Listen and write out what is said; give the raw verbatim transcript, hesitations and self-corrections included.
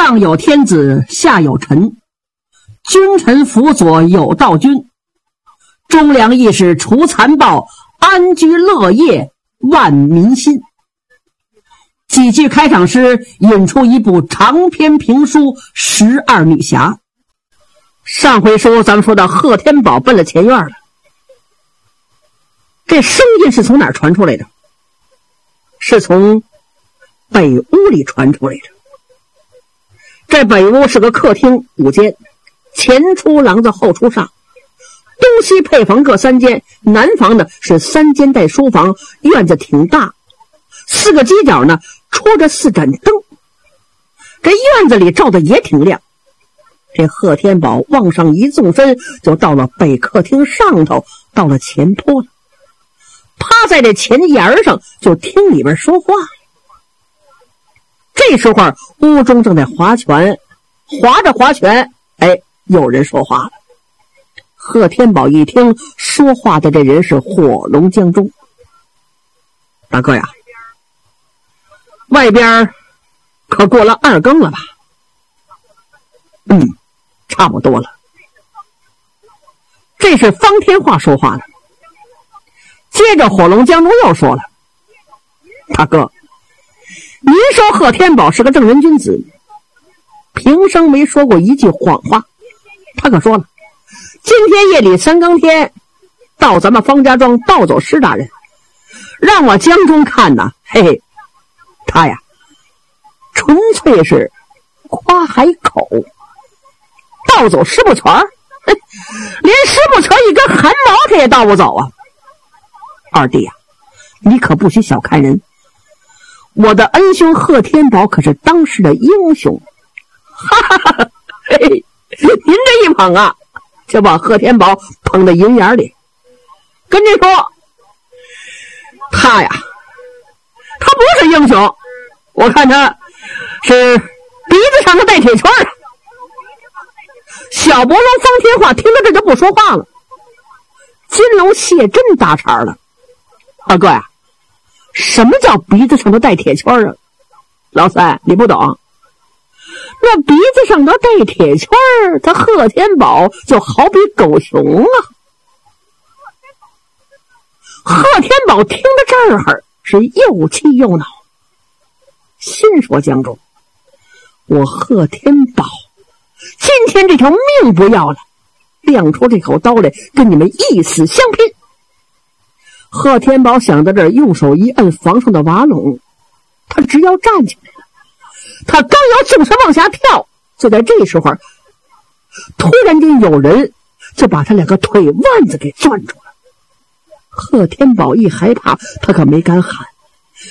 上有天子，下有臣，君臣辅佐有道君，忠良义士除残暴，安居乐业万民心。几句开场诗引出一部长篇评书《十二女侠》。上回书咱们说到贺天宝奔了前院了，这声音是从哪儿传出来的？是从北屋里传出来的。这北屋是个客厅五间，前出廊子后出上，东西配房各三间，南房呢是三间带书房，院子挺大，四个犄角呢戳着四盏灯，这院子里照的也挺亮。这贺天宝往上一纵身，就到了北客厅上头，到了前坡了，趴在这前沿上就听里边说话。这时候屋中正在划拳，划着划拳，哎，有人说话了。贺天宝一听说话的这人是火龙江中。大哥呀，外边可过了二更了吧？嗯，差不多了。这是方天化说话了。接着火龙江中又说了，大哥，您说贺天宝是个正人君子，平生没说过一句谎话。他可说了，今天夜里三更天到咱们方家庄盗走施大人，让我江中看呐，嘿嘿，他呀纯粹是夸海口。盗走师部权，连师部权一根汗毛他也盗不走啊！二弟啊，你可不许小看人，我的恩兄贺天宝可是当时的英雄。哈哈哈！嘿，您这一捧啊，就把贺天宝捧到银眼里。跟您说，他呀，他不是英雄，我看他是鼻子上的带铁圈啊。小伯龙方天化听到这就不说话了。金龙谢真搭茬了，二哥呀，什么叫鼻子上的带铁圈啊？老三你不懂，那鼻子上的带铁圈，他贺天宝就好比狗熊啊。贺天宝听到这儿是又气又恼，心说江中，我贺天宝今天这条命不要了，亮出这口刀来跟你们一死相拼。贺天宝想到这儿，用手一摁房上的瓦笼，他只要站起来了，他刚要纵身往下跳，就在这时候突然间有人就把他两个腿腕子给攥住了。贺天宝一害怕，他可没敢喊，